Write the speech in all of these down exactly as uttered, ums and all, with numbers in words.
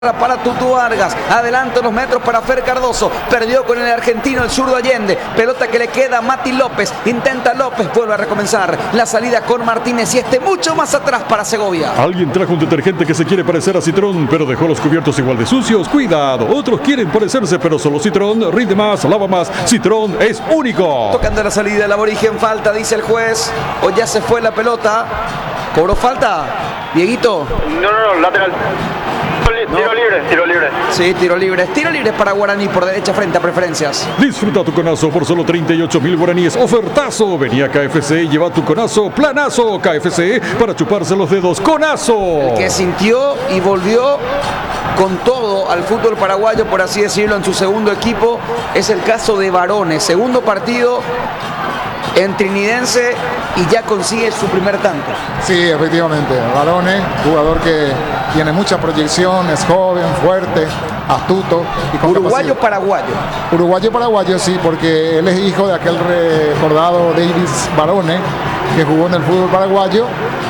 Para Tutu Vargas, adelanta los metros para Fer Cardoso, perdió con el argentino el zurdo Allende, pelota que le queda a Mati López, intenta López, vuelve a recomenzar, la salida con Martínez y este mucho más atrás para Segovia. Alguien trajo un detergente que se quiere parecer a Citrón, pero dejó los cubiertos igual de sucios, cuidado, otros quieren parecerse, pero solo Citrón rinde más, lava más, Citrón es único. Tocando la salida, el aborigen, falta, dice el juez, o ya se fue la pelota, ¿cobró falta? Dieguito. No, no, no, lateral. No. Tiro libre, tiro libre. Sí, tiro libre. Tiro libre para Guaraní por derecha frente a preferencias. Disfruta tu conazo por solo treinta y ocho mil guaraníes. Ofertazo. Venía K F C y lleva tu conazo. Planazo. K F C para chuparse los dedos. Conazo. El que sintió y volvió con todo al fútbol paraguayo, por así decirlo, en su segundo equipo, es el caso de Varones. Segundo partido en Trinidense y ya consigue su primer tanto. Sí, efectivamente. Varones, jugador que tiene mucha proyección, es joven, fuerte, astuto. Y con Uruguayo paraguayo. Uruguayo paraguayo, sí, porque él es hijo de aquel recordado Davis Varones, que jugó en el fútbol paraguayo,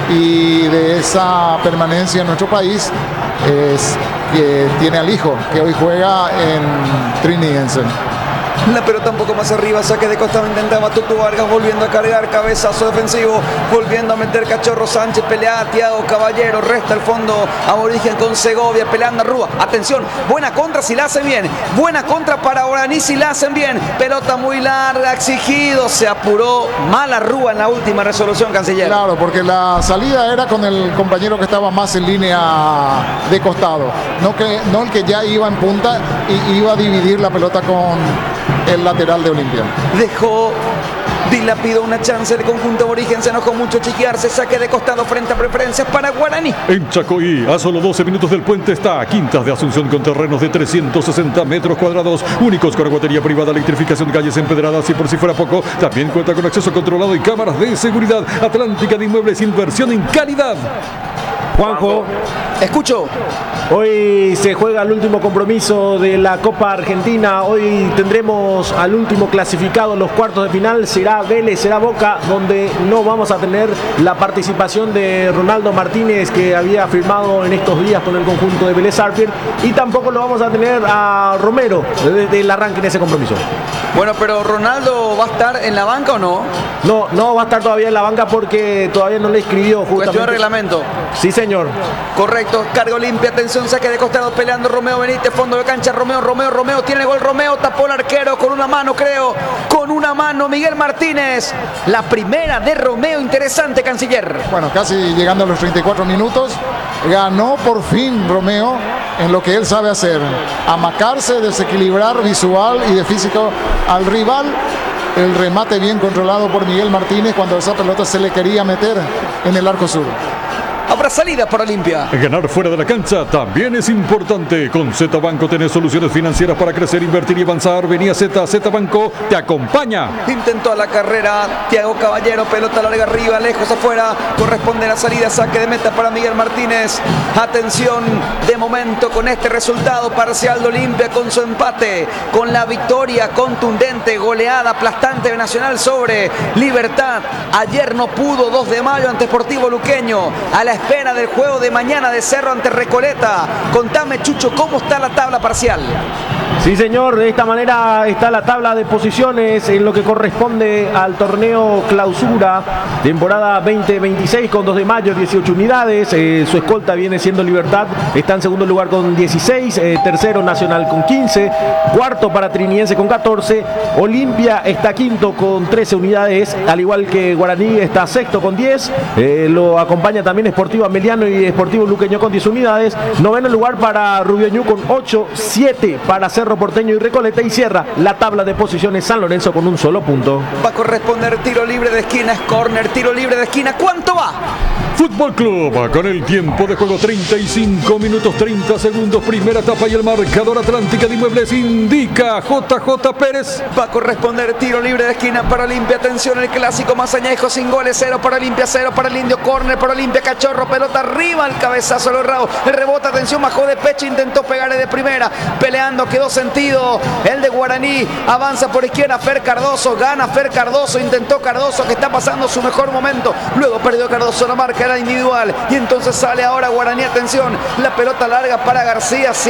y de esa permanencia en nuestro país es que tiene al hijo, que hoy juega en Trinidense. La pelota un poco más arriba, saque de costado, intentaba Tutu Vargas, volviendo a cargar, cabezazo defensivo, volviendo a meter Cachorro Sánchez, pelea Thiago Caballero, resta el fondo aborigen con Segovia, peleando a Rúa, atención, buena contra si la hacen bien, buena contra para Guaraní si la hacen bien, pelota muy larga, exigido, se apuró, mala Rúa en la última resolución, canciller. Claro, porque la salida era con el compañero que estaba más en línea de costado, no, que, no el que ya iba en punta y iba a dividir la pelota con el lateral de Olimpia. Dejó dilapidó una chance el conjunto aborigen, se enojó mucho Chiquiarse, saque de costado frente a preferencias para Guaraní. En Chacoí, a solo doce minutos del puente está Quintas de Asunción con terrenos de trescientos sesenta metros cuadrados, únicos con aguatería privada, electrificación de calles empedradas y por si fuera poco, también cuenta con acceso controlado y cámaras de seguridad. Atlántica de Inmuebles, inversión en calidad. Juanjo, escucho. Hoy se juega el último compromiso de la Copa Argentina. Hoy tendremos al último clasificado en los cuartos de final. Será Vélez, será Boca, donde no vamos a tener la participación de Ronaldo Martínez, que había firmado en estos días con el conjunto de Vélez Sarsfield, y tampoco lo vamos a tener a Romero desde el arranque en ese compromiso. Bueno, pero ¿Ronaldo va a estar en la banca o no? No, no va a estar todavía en la banca porque todavía no le escribió justamente. Cuestión de reglamento. Sí, señor. Correcto, carga Olimpia, atención, saque de costado, peleando Romeo Benítez, fondo de cancha, Romeo, Romeo, Romeo, tiene el gol Romeo, tapó el arquero con una mano, creo, con una mano Miguel Martínez, la primera de Romeo, interesante, canciller. Bueno, casi llegando a los treinta y cuatro minutos, ganó por fin Romeo en lo que él sabe hacer, amacarse, desequilibrar visual y de físico al rival. El remate bien controlado por Miguel Martínez cuando esa pelota se le quería meter en el arco sur. Habrá salida para Olimpia. Ganar fuera de la cancha también es importante. Con Z Banco tenés soluciones financieras para crecer, invertir y avanzar. Venía Z, Z Banco te acompaña. Intentó la carrera Thiago Caballero, pelota larga arriba, lejos afuera. Corresponde la salida, saque de meta para Miguel Martínez. Atención, de momento con este resultado parcial de Olimpia, con su empate, con la victoria contundente, goleada aplastante de Nacional sobre Libertad. Ayer no pudo, dos de mayo ante Sportivo Luqueño. A la espera del juego de mañana de Cerro ante Recoleta. Contame, Chucho, ¿cómo está la tabla parcial? Sí, señor, de esta manera está la tabla de posiciones en lo que corresponde al torneo Clausura, temporada veinte veintiséis, con dos de mayo, dieciocho unidades. Eh, su escolta viene siendo Libertad, está en segundo lugar con dieciséis, eh, tercero Nacional con quince, cuarto para Trinidense con catorce, Olimpia está quinto con trece unidades, al igual que Guaraní está sexto con diez, eh, lo acompaña también Sportivo Ameliano y Sportivo Luqueño con diez unidades, noveno lugar para Rubioñú con ocho, siete para Cerro Porteño y Recoleta, y cierra la tabla de posiciones San Lorenzo con un solo punto. Va a corresponder tiro libre de esquina, es córner, tiro libre de esquina. ¿Cuánto va? Fútbol Club, con el tiempo de juego treinta y cinco minutos treinta segundos, primera etapa, y el marcador Atlántica de Inmuebles indica J J Pérez. Va a corresponder tiro libre de esquina para Olimpia. Atención, el clásico más añejo, sin goles, cero para Olimpia, cero para el Indio. Córner para Olimpia, Cachorro, pelota arriba, el cabezazo logrado, el rebote, atención, bajó de pecho, intentó pegarle de primera, peleando, quedó sentido el de Guaraní, avanza por izquierda Fer Cardoso, gana Fer Cardoso, intentó Cardoso, que está pasando su mejor momento, luego perdió Cardoso la marca, manera individual. Y entonces sale ahora Guaraní, atención, la pelota larga para García.